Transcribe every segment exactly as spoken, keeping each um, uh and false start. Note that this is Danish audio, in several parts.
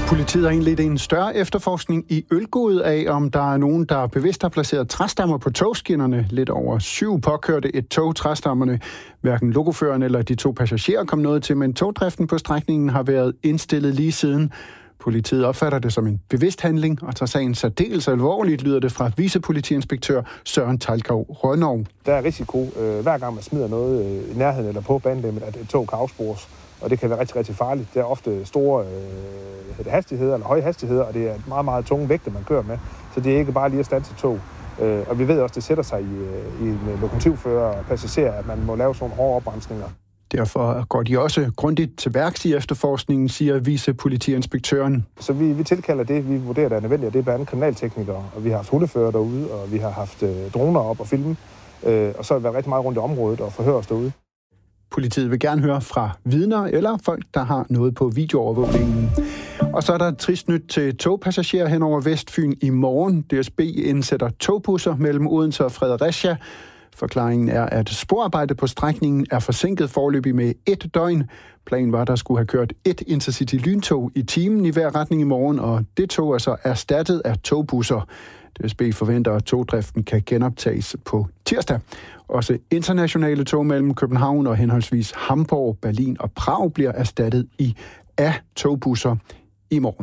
Politiet har indledt en større efterforskning i Ølgod af, om der er nogen, der bevidst har placeret træstammer på togskinnerne. Lidt over syv påkørte et tog træstammerne. Hverken lokoføreren eller de to passagerer kom noget til, men togdriften på strækningen har været indstillet lige siden. Politiet opfatter det som en bevidst handling og tager sagen særdeles alvorligt, lyder det fra vicepolitiinspektør Søren Tejlgaard Rønnow. Der er risiko, øh, hver gang man smider noget øh, i nærheden eller på banedæmmet, at et tog kan afspores. Og det kan være rigtig, rigtig farligt. Det er ofte store øh, hastigheder eller høje hastigheder, og det er meget, meget tunge vægte, man kører med. Så det er ikke bare lige at standse tog. Øh, og vi ved også, det sætter sig i, i en lokomotivfører og passagerer, at man må lave sådan nogle hårde opbremsninger. Derfor går de også grundigt til værks i efterforskningen, siger vicepolitiinspektøren. Så vi, vi tilkalder det, vi vurderer, der er nødvendigt, og det er blandt andet kriminalteknikere. Og vi har haft hundefører derude, og vi har haft øh, droner op og filme. Øh, og så har vi været rigtig meget rundt i området og forhører os derude. Politiet vil gerne høre fra vidner eller folk, der har noget på videoovervågningen. Og så er der trist nyt til togpassagerer hen over Vestfyn i morgen. D S B indsætter togbusser mellem Odense og Fredericia. Forklaringen er, at sporarbejdet på strækningen er forsinket foreløbig med et døgn. Planen var, at der skulle have kørt et Intercity-lyntog i timen i hver retning i morgen, og det tog er så erstattet af togbusser. D S B forventer, at togdriften kan genoptages på tirsdag. Også internationale tog mellem København og henholdsvis Hamburg, Berlin og Prag bliver erstattet i af togbusser i morgen.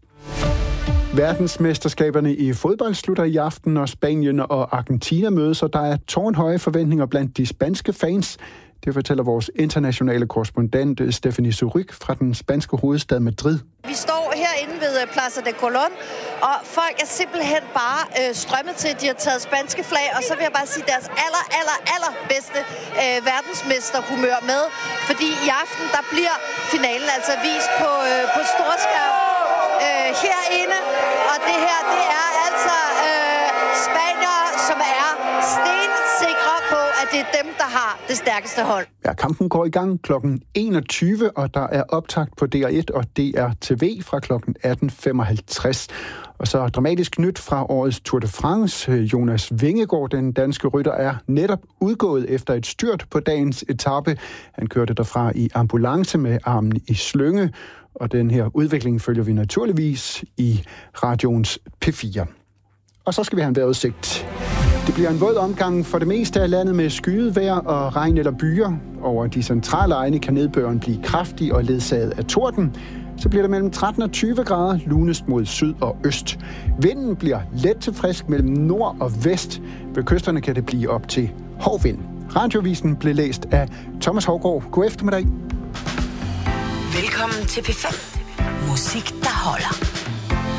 Verdensmesterskaberne i fodbold slutter i aften, og Spanien og Argentina mødes, og der er tårnhøje forventninger blandt de spanske fans. Det fortæller vores internationale korrespondent Stephanie Suryk fra den spanske hovedstad Madrid. Vi står herinde ved Plaza de Colón, og folk er simpelthen bare øh, strømmet til, at de har taget spanske flag, og så vil jeg bare sige deres aller, aller, aller bedste øh, verdensmesterhumør med, fordi i aften, der bliver finalen altså vist på, øh, på storskærm øh, herinde, og det her, det er altså øh, spaniere, som er stensikre på, at det er dem, der har det stærkeste hold. Ja, kampen går i gang klokken enogtyve, og der er optakt på D R et og D R T V fra klokken atten femoghalvtreds. Og så dramatisk nyt fra årets Tour de France. Jonas Vingegaard, den danske rytter, er netop udgået efter et styrt på dagens etape. Han kørte derfra i ambulance med armen i slynge, og den her udvikling følger vi naturligvis i radioens P fire. Og så skal vi have en vejrudsigt. Det bliver en våd omgang for det meste af landet med skyet vejr og regn eller byer. Over de centrale egne kan nedbøren blive kraftig og ledsaget af torden. Så bliver det mellem tretten og tyve grader, lunest mod syd og øst. Vinden bliver let til frisk mellem nord og vest. Ved kysterne kan det blive op til hård vind. Radiovisen blev læst af Thomas Haugaard. God eftermiddag. Velkommen til P fem. Musik, der holder.